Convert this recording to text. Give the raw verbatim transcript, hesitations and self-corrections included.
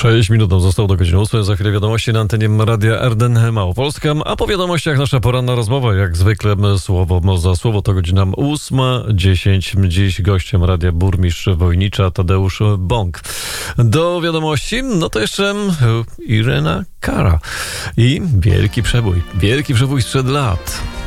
sześć minut nam zostało do godziny ósmej. Za chwilę wiadomości na antenie Radia R D N Małopolska. A po wiadomościach nasza poranna rozmowa. Jak zwykle słowo za słowo to godzina ósma dziesięć. Dziś gościem radia burmistrz Wojnicza Tadeusz Bąk. Do wiadomości, no to jeszcze Irena Cara. I wielki przebój. Wielki przebój sprzed lat.